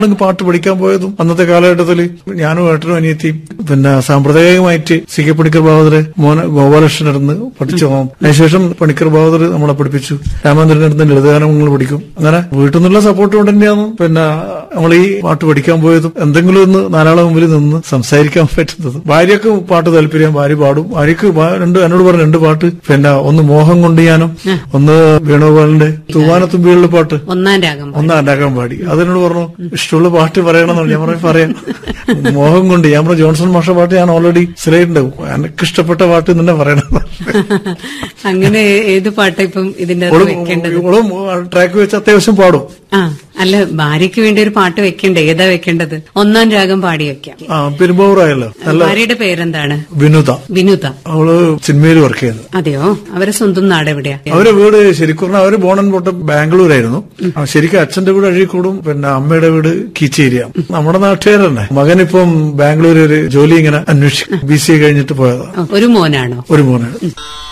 പാട്ട് പഠിക്കാൻ പോയതും അന്നത്തെ കാലഘട്ടത്തിൽ ഞാനും ഏട്ടനും അനിയത്തിയും പിന്നെ സാമ്പ്രദായികമായിട്ട് സി കെ പണിക്കർ ബഹാദുർ മോനെ ഗോപാലകൃഷ്ണനടുന്ന് പഠിച്ചു പോകാം. അതിനുശേഷം പണിക്കർ ബഹാദുർ നമ്മളെ പഠിപ്പിച്ചു. രാമചന്ദ്രനടുത്ത് ലളിതഗാനങ്ങൾ പഠിക്കും. അങ്ങനെ വീട്ടിൽ നിന്നുള്ള സപ്പോർട്ട് കൊണ്ട് തന്നെയാണ് പിന്നെ നമ്മൾ ഈ പാട്ട് പഠിക്കാൻ പോയതും എന്തെങ്കിലും ഒന്ന് നാലാളെ മുമ്പിൽ നിന്ന് സംസാരിക്കാൻ പറ്റുന്നത്. ഭാര്യക്ക് പാട്ട് താല്പര്യം, ഭാര്യ പാടും. ഭാര്യക്ക് എന്നോട് പറഞ്ഞ 2 പാട്ട്, പിന്നെ ഒന്ന് മോഹം കൊണ്ട് ഞാനും ഒന്ന് വേണുഗോപാലിന്റെ തൂവാനത്തുമ്പിയുള്ള പാട്ട് ഒന്നാം രാഗം പാടി. അതിനോട് പറഞ്ഞു ഇഷ്ടമുള്ള പാട്ട് പറയണമെന്ന്. ഞാൻ പറയാം മോഹം കൊണ്ട്. ഞാൻ പറഞ്ഞു ജോൺസൺ മാഷ പാട്ട് ഞാൻ ഓൾറെഡി സിലയിട്ടുണ്ടാവും, എനിക്ക് ഇഷ്ടപ്പെട്ട പാട്ട് തന്നെ പറയണം. അങ്ങനെ ഏത് പാട്ട് ഇപ്പം ഇതിന്റെ ട്രാക്ക് വെച്ച് അത്യാവശ്യം പാടും. അല്ല, ഭാര്യയ്ക്ക് വേണ്ടി ഒരു പാട്ട് വെക്കണ്ടേ? ഏതാ വെക്കേണ്ടത്? ഒന്നാം രാഗം പാടി വെക്കാം. പെരുമ്പാവൂറായല്ലോ. ഭാര്യയുടെ പേരെന്താണ്? വിനുത. അവള് സിനിമയിൽ വർക്ക് ചെയ്തത്. അതെയോ? അവരെ സ്വന്തം നാട് എവിടെയാ? അവരെ വീട് ശരിക്കും അവര് ബോൺ ആൻഡ് ബോട്ടം ബാംഗ്ലൂരായിരുന്നു. ശരിക്കും അച്ഛന്റെ വീട് അഴീക്കോടും പിന്നെ അമ്മയുടെ വീട് കീച്ചേരിയ. നമ്മുടെ നാട്ടുകാർ തന്നെ. മകനിപ്പം ബാംഗ്ലൂർ ഒരു ജോലി ഇങ്ങനെ അന്വേഷിക്കും. BCA കഴിഞ്ഞിട്ട് പോയതാ. ഒരു മോനാണോ? ഒരു മോനാണ്.